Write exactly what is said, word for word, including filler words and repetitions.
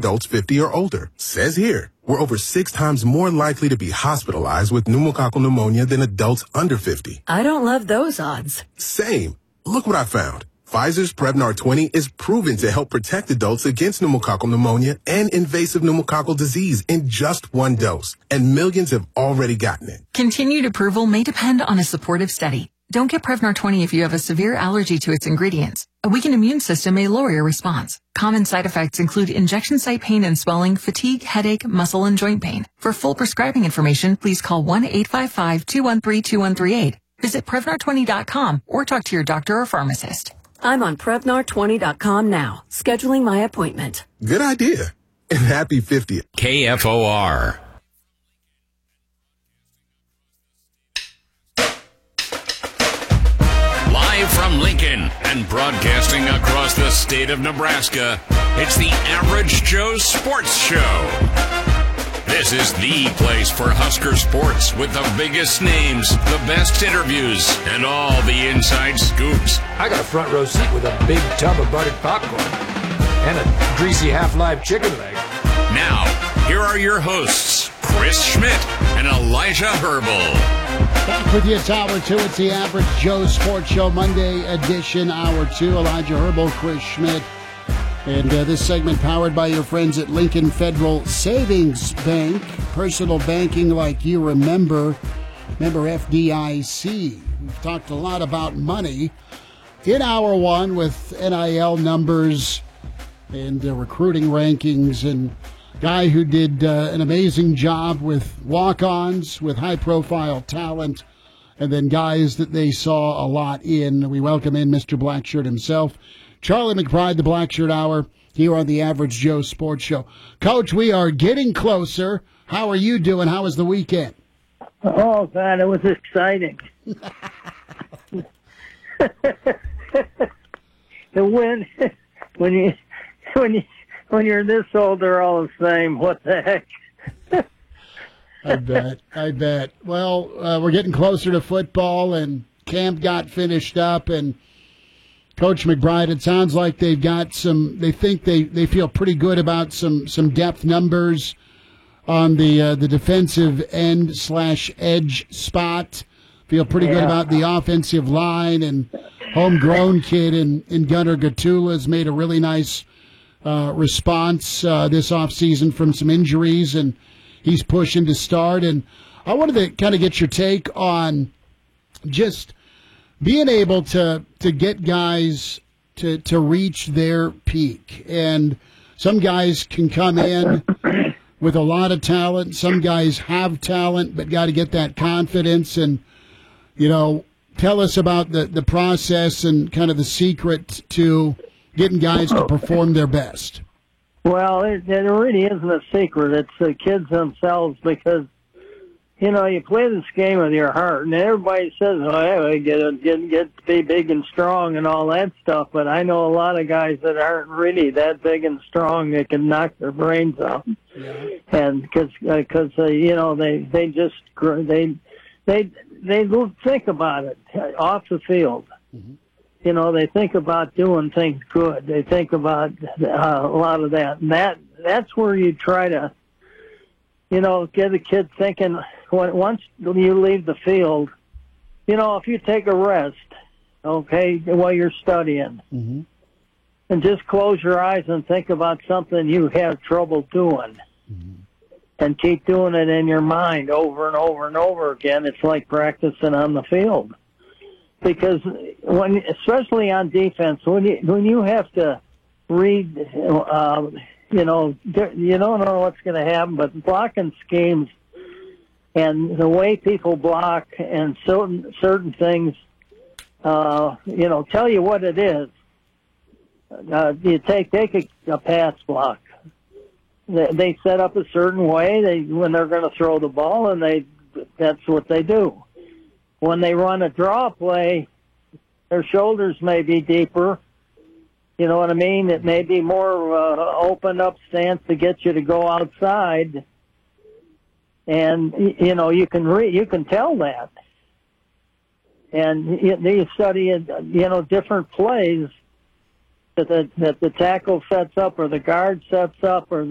adults fifty or older. Says here, we're over six times more likely to be hospitalized with pneumococcal pneumonia than adults under fifty. I don't love those odds. Same. Look what I found. Pfizer's Prevnar twenty is proven to help protect adults against pneumococcal pneumonia and invasive pneumococcal disease in just one dose. And millions have already gotten it. Continued approval may depend on a supportive study. Don't get Prevnar twenty if you have a severe allergy to its ingredients. A weakened immune system may lower your response. Common side effects include injection site pain and swelling, fatigue, headache, muscle, and joint pain. For full prescribing information, please call one eight five five, two one three, two one three eight. Visit Prevnar twenty dot com or talk to your doctor or pharmacist. I'm on Prevnar twenty dot com now, scheduling my appointment. Good idea. And happy fiftieth. K F O R. Live from Lincoln and broadcasting across the state of Nebraska, it's the Average Joe Sports Show. This is the place for Husker sports with the biggest names, the best interviews, and all the inside scoops. I got a front row seat with a big tub of buttered popcorn and a greasy half-live chicken leg. Now, here are your hosts, Chris Schmidt and Elijah Herbal. Back with you, it's hour two. It's the Average Joe Sports Show, Monday edition, hour two. Elijah Herbal, Chris Schmidt. And uh, this segment powered by your friends at Lincoln Federal Savings Bank. Personal banking like you remember. Remember F D I C. We've talked a lot about money in hour one with N I L numbers and uh, recruiting rankings. And guy who did uh, an amazing job with walk-ons, with high-profile talent, and then guys that they saw a lot in. We welcome in Mister Blackshirt himself, Charlie McBride, the Blackshirt Hour, here on the Average Joe Sports Show. Coach, we are getting closer. How are you doing? How was the weekend? Oh, God, it was exciting. The win, when you when you when you're this old, they're all the same. What the heck? I bet. I bet. Well, uh, we're getting closer to football, and camp got finished up, and Coach McBride, it sounds like they've got some, they think they, they feel pretty good about some, some depth numbers on the uh, the defensive end slash edge spot. Feel pretty yeah. good about the offensive line, and homegrown kid in, in Gunnar Gatula has made a really nice uh, response uh, this offseason from some injuries, and he's pushing to start. And I wanted to kind of get your take on just being able to to get guys to, to reach their peak. And some guys can come in with a lot of talent. Some guys have talent, but got to get that confidence. And, you know, tell us about the, the process and kind of the secret to getting guys to perform their best. Well, it, it really isn't a secret. It's the kids themselves, because you know, you play this game with your heart, and everybody says, oh, yeah, get, get, get to be big and strong and all that stuff, but I know a lot of guys that aren't really that big and strong that can knock their brains out. Yeah. And because, uh, cause, uh, you know, they, they just, they, they, they think about it off the field. Mm-hmm. You know, they think about doing things good. They think about uh, a lot of that. And that, that's where you try to, you know, get a kid thinking, when, once you leave the field, you know, if you take a rest, okay, while you're studying, mm-hmm. and just close your eyes and think about something you have trouble doing, mm-hmm. and keep doing it in your mind over and over and over again, it's like practicing on the field. Because when, especially on defense, when you, when you have to read, uh, you know, you don't know what's going to happen, but blocking schemes and the way people block and certain certain things, uh, you know, tell you what it is. Uh, you take take a, a pass block. They, they set up a certain way. They when they're going to throw the ball, and they that's what they do. When they run a draw play, their shoulders may be deeper. You know what I mean? It may be more uh, open up stance to get you to go outside, and you know you can re- you can tell that. And you, you study you know different plays that the, that the tackle sets up, or the guard sets up, or